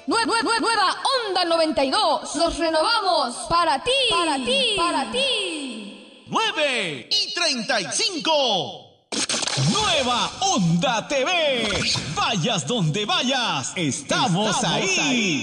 Nueva Onda 92. Nos renovamos para ti, para ti, para ti. 9:35. Nueva Onda TV. Vayas donde vayas, estamos ahí.